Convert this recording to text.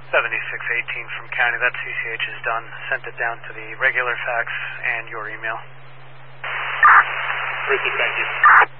7618 from county. That CCH is done. Sent it down to the regular fax and your email. Richard, thank you.